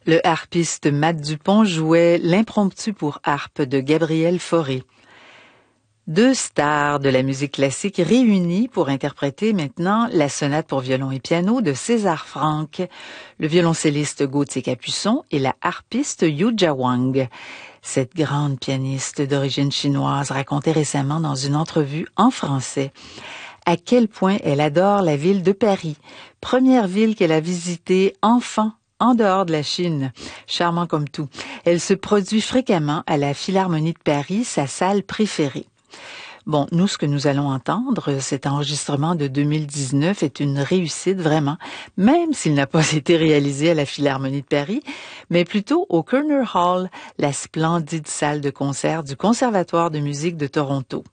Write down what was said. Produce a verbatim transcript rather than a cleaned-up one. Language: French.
Le harpiste Matt Dupont jouait l'impromptu pour harpe de Gabriel Fauré. Deux stars de la musique classique réunies pour interpréter maintenant la sonate pour violon et piano de César Franck, le violoncelliste Gauthier Capuçon et la harpiste Yuja Wang. Cette grande pianiste d'origine chinoise racontait récemment dans une entrevue en français à quel point elle adore la ville de Paris, première ville qu'elle a visitée enfant en dehors de la Chine. Charmant comme tout. Elle se produit fréquemment à la Philharmonie de Paris, sa salle préférée. Bon, nous, ce que nous allons entendre, cet enregistrement de deux mille dix-neuf est une réussite vraiment, même s'il n'a pas été réalisé à la Philharmonie de Paris, mais plutôt au Koerner Hall, la splendide salle de concert du Conservatoire de musique de Toronto.